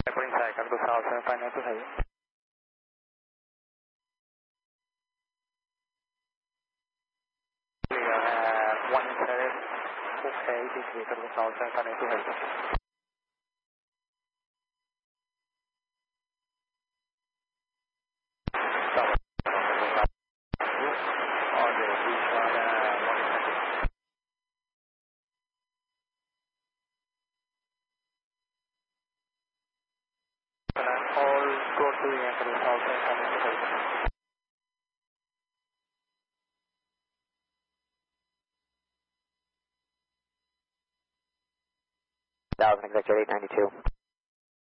Calling side, Cargo South 759 to heavy. Clear, 17, okay, this is Cargo South 759 to heavy. All go to the Cargo South 759 to heavy. Thousand, executive 892.